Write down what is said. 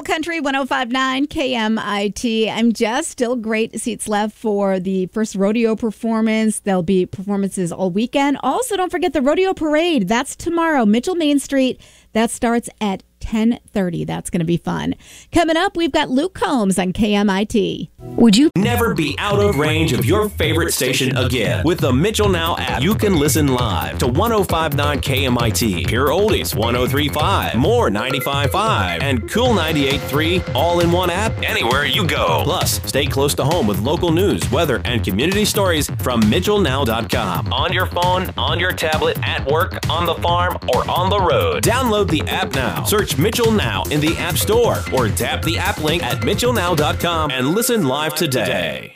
Real Country 105.9 KMIT. I'm Jess. Still great seats left for the first rodeo performance. There'll be performances all weekend. Also, don't forget the rodeo parade. That's tomorrow, Mitchell Main Street. That starts at 10:30. That's going to be fun. Coming up, we've got Luke Combs on KMIT. Would you never be out of range of your favorite station again? With the Mitchell Now app, you can listen live to 105.9 KMIT, Pure Oldies 103.5, More 95.5, and Cool 98.3, all in one app anywhere you go. Plus, stay close to home with local news, weather, and community stories from MitchellNow.com. On your phone, on your tablet, at work, on the farm, or on the road. Download the app now. Search Mitchell Now in the App Store or tap the app link at MitchellNow.com and listen live today.